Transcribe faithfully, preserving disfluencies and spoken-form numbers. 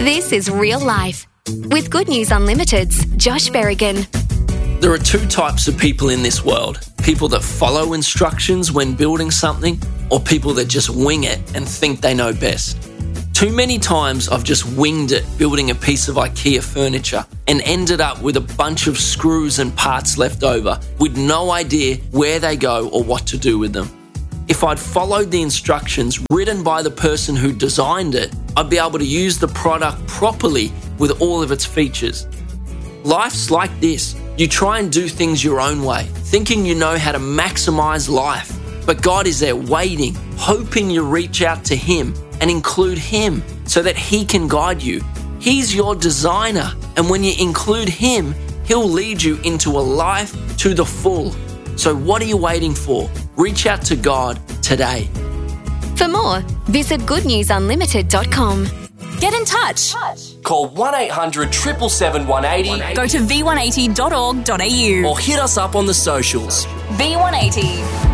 This is Real Life with Good News Unlimited's Josh Berrigan. There are two types of people in this world. People that follow instructions when building something, or people that just wing it and think they know best. Too many times I've just winged it building a piece of IKEA furniture and ended up with a bunch of screws and parts left over with no idea where they go or what to do with them. If I'd followed the instructions written by the person who designed it, I'd be able to use the product properly with all of its features. Life's like this. You try and do things your own way, thinking you know how to maximize life. But God is there waiting, hoping you reach out to Him and include Him so that He can guide you. He's your designer, and when you include Him, He'll lead you into a life to the full. So what are you waiting for? Reach out to God today. For more, visit good news unlimited dot com. Get in touch. Call one eight hundred seven seven seven one eight zero Go to v one eighty dot org dot a u or hit us up on the socials. V one eighty.